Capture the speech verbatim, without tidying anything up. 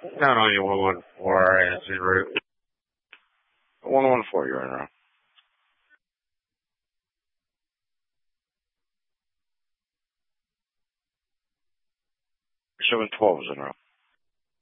Not on you, one one four, answer route. one one four, you're in a row. Showing twelves in a row.